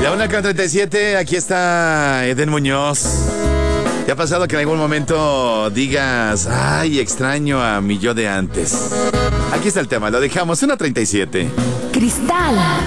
La 1:37, aquí está Eden Muñoz. ¿Te ha pasado que en algún momento digas, ay, extraño a mi yo de antes? Aquí está el tema, lo dejamos, 1:37. Cristal